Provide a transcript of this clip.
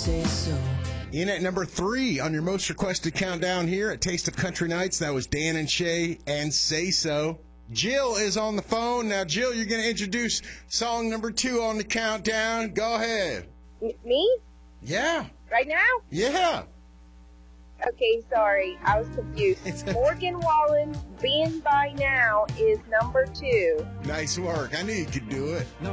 say so. In at number 3 on your most requested countdown here at Taste of Country Nights, that was Dan and Shay and Say So. Jill is on the phone. Now, Jill, you're going to introduce song number 2 on the countdown. Go ahead. Me? Yeah. Right now? Yeah. Okay, sorry. I was confused. Morgan Wallen, Being By Now is number 2. Nice work. I knew you could do it.